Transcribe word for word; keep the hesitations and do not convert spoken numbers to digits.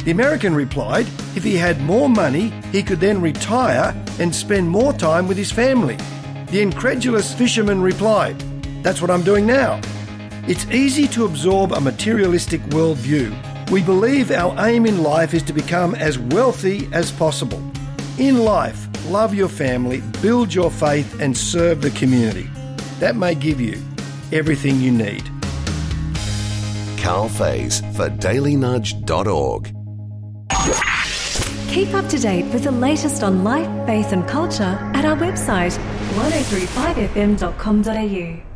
The American replied if he had more money, he could then retire and spend more time with his family. The incredulous fisherman replied, "That's what I'm doing now." It's easy to absorb a materialistic worldview. We believe our aim in life is to become as wealthy as possible. In life, love your family, build your faith and serve the community. That may give you everything you need. Carl Faze for daily nudge dot org. Keep up to date with the latest on life, faith and culture at our website one oh three five f m dot com dot a u.